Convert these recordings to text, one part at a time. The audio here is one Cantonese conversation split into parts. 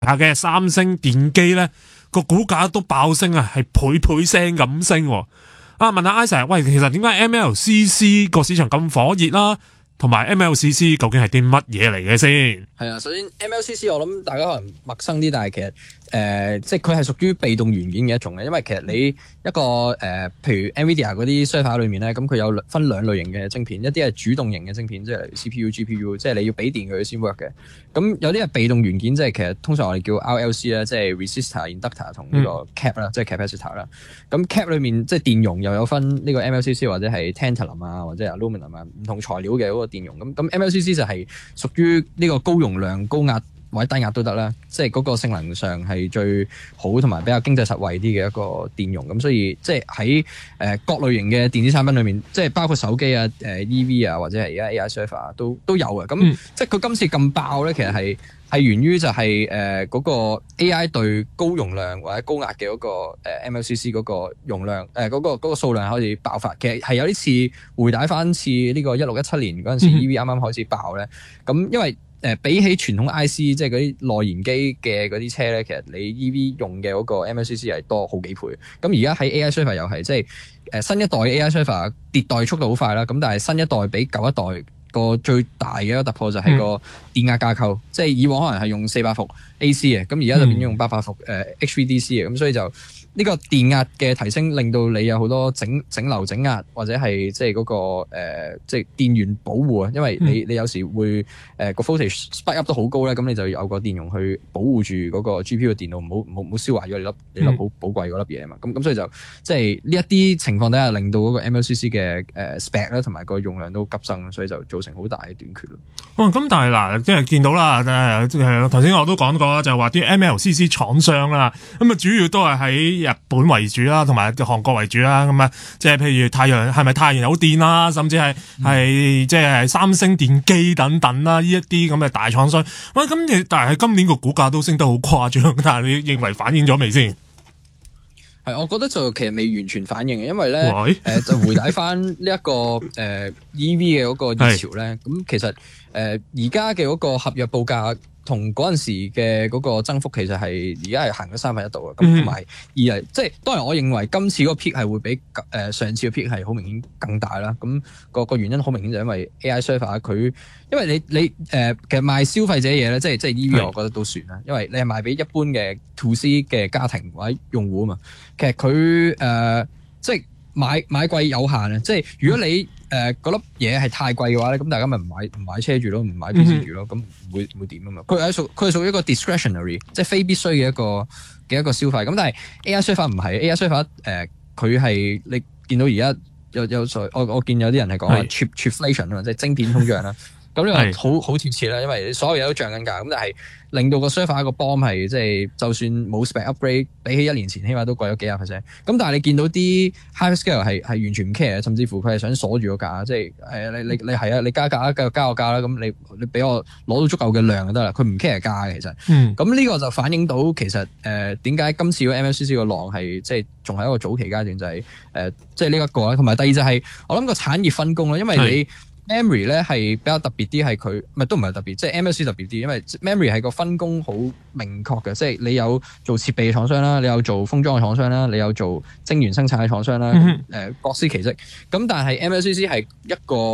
下嘅三星電機咧個股價都爆升啊，係倍聲咁升喎。問下 Isaac， 喂，其實點解 MLCC 個市場咁火熱啦？同埋 MLCC 究竟係啲乜嘢嚟嘅先？ 係啊，首先 MLCC 我諗大家可能陌生啲，但係其實即係佢係屬於被動元件嘅一種嘅，因為其實你一個譬如 NVIDIA 嗰啲 server 裏面咧，咁佢有分兩類型嘅晶片，一啲係主動型嘅晶片，即係例如 CPU、GPU， 即係你要俾電佢先 work 嘅。咁有啲係被動元件，即係其實通常我哋叫 RLC 啦，即係 resistor、inductor 同呢個 cap 啦，即係 capacitor 啦。咁 cap 裏面即係電容又有分呢個 MLCC 或者係 tantalum 啊，或者係 aluminum 啊，唔同材料嘅嗰個電容。咁 MLCC 就係屬於呢個高容量、高壓或者低壓都得啦，即係嗰個性能上係最好同埋比較經濟實惠啲嘅一個電容。咁所以即係喺各類型嘅電子產品裏面，即係包括手機啊、EV 啊或者係而家 AI server 都有嘅。咁即係佢今次咁爆咧，其實係源於就係嗰個 AI 對高容量或者高壓嘅嗰個MLCC 嗰個容量嗰個數量開始爆發。其實係有啲似回帶翻似呢個16、17年嗰陣時 EV 啱啱開始爆咧。咁因為比起傳統 IC 即係嗰啲內燃機嘅嗰啲車咧，其實你 EV 用嘅嗰個 MLCC 係多好幾倍。咁而家喺 AI server 又係即係新一代嘅 AI server 迭代速度好快啦。咁但係新一代比舊一代個最大嘅一個突破就係個電壓架構，即係以往可能係用400伏 AC 嘅，咁而家就變咗用800伏HVDC 嘅，咁所以就呢個電壓嘅提升，令到你有好多整流整壓或者係即係嗰個即係電源保護啊，因為你有時會個 voltage spike up 都好高咧，咁你就有個電容去保護住嗰個 GPU 嘅電腦，唔好燒壞咗你粒好寶貴嗰粒嘢啊嘛，咁所以就即係呢一啲情況底下，令到嗰個 MLCC 嘅spec 咧同埋個用量都急升，所以就造成好大嘅短缺咯。 咁但係嗱，即係見到啦，頭先我都講過啦，就係話啲 MLCC 廠商啦，咁啊主要都係喺日本為主啦，同埋韓國為主啦，咁啊，即係譬如係咪太陽有電啦，甚至係即係三星電機等等啦，呢一啲咁嘅大廠商。喂，咁但係今年個股價都升得好誇張，但係你認為反映咗未先？ 係，我覺得就其實未完全反映嘅，因為咧就回帶翻呢一個EV 嘅嗰個熱潮咧，咁其實而家嘅嗰個合約報價同嗰陣時嘅嗰個增幅其實係而家係行咗1/3度嘅，咁同埋二嚟即係當然我認為今次嗰個 peak 係會比上次嘅 peak 係好明顯更大啦。咁個原因好明顯就因為 AI server 佢因為你其實賣消費者嘢咧，即係 EV 我覺得都算啦，因為你係賣俾一般嘅 to C 嘅家庭或者用戶啊嘛。其實佢即係買貴有限啊，即係如果你嗰粒嘢係太貴嘅話咧，咁大家咪唔買車住咯，唔買 PC 住咯，咁唔會點啊嘛。佢係屬於一個 discretionary， 即係非必須嘅一個消費。咁但係 AI server 唔係 AI server， 佢係你見到而家我見有啲人係講 chipflation 啊嘛，即係晶片通脹啦。咁呢個好貼切啦，因為所有嘢都漲緊價，咁但係令到個 server 個 BOM 係即係就算冇 spec upgrade， 比起1年前起碼都貴咗幾%。咁但係你見到啲 hyperscale 係完全唔 care， 甚至乎佢係想鎖住個價，即係你係啊，你加價繼續加個價啦，咁你俾我攞到足夠嘅量就得啦，佢唔 care 價嘅其實。咁呢個就反映到其實點解今次個 MLCC 個浪係即係仲係一個早期階段，就係即係呢一個啦。同埋第二就係我諗個產業分工啦，因為你Memory 咧係比較特別啲，係佢都唔係特別，即係 MLC 特別啲，因為 Memory 係個分工好明確嘅，即係你有做設備嘅廠商啦，你有做封裝嘅廠商啦，你有做晶圓生產嘅廠商啦，各司其職。咁但係 MLCC 係一個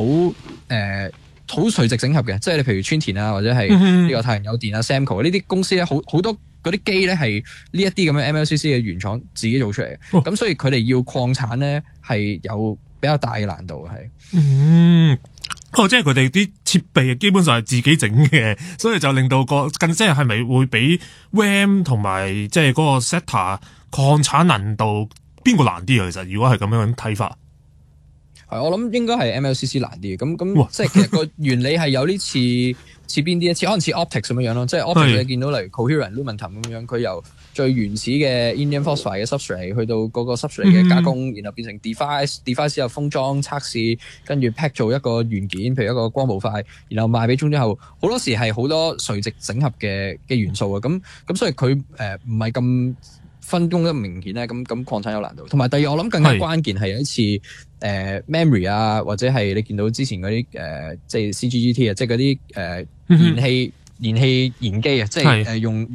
好垂直整合嘅，即係你譬如川田啊，或者係呢個太陽有電啊、Samco 呢啲公司咧，好多嗰啲機咧係呢一啲咁嘅 MLCC 嘅原廠自己做出嚟嘅，咁所以佢哋要擴產咧係有比較大嘅難度係。 即係佢哋啲設備基本上係自己整嘅，所以就令到即係咪會比 RAM 同埋即係嗰個 SATA 擴產難度邊個難啲啊？其實如果係咁樣睇法， 我諗應該係 MLCC 難啲嘅。咁即係其實個原理係有啲似邊啲？可能似 optics 咁樣咯，即係 optics 你見到例如 coherent lumentum 咁樣，佢由最原始嘅 indium phosphide 嘅 substrate 去到嗰個 substrate 嘅加工，然後變成 device 之後封裝測試，跟住 pack 做一個元件，譬如一個光模塊，然後賣俾中之後，好多時係好多垂直整合嘅元素啊。咁所以佢唔係咁分工得明顯咧，咁擴產有難度。同埋第二，我諗更加關鍵係有一次memory 啊，或者係你見到之前嗰啲即係 CGGT 啊，即係嗰啲燃氣燃機啊，即係用